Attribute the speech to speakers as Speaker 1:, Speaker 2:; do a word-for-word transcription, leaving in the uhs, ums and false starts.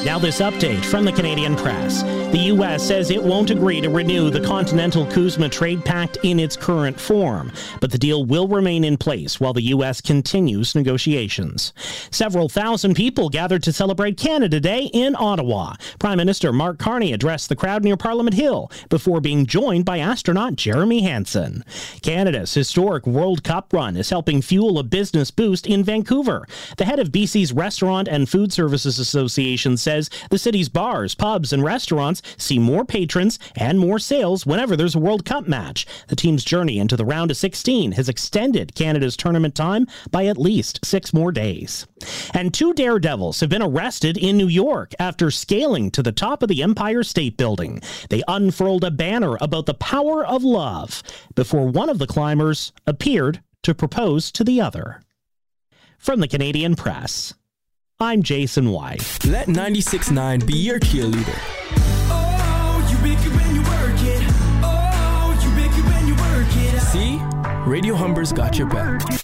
Speaker 1: Now this update from the Canadian Press. The U S says it won't agree to renew the Continental CUSMA Trade Pact in its current form, but the deal will remain in place while the U S continues negotiations. Several thousand people gathered to celebrate Canada Day in Ottawa. Prime Minister Mark Carney addressed the crowd near Parliament Hill before being joined by astronaut Jeremy Hansen. Canada's historic World Cup run is helping fuel a business boost in Vancouver. The head of B C's Restaurant and Food Services Association says the city's bars, pubs, and restaurants see more patrons and more sales whenever there's a World Cup match. The team's journey into the round of sixteen has extended Canada's tournament time by at least six more days. And two daredevils have been arrested in New York after scaling to the top of the Empire State Building. They unfurled a banner about the power of love before one of the climbers appeared to propose to the other. From the Canadian Press, I'm Jason White.
Speaker 2: Let ninety-six point nine be your cheerleader.
Speaker 3: Oh, you make it when you work it. Oh, you make it when you work it.
Speaker 2: See? Radio Humber's got your back.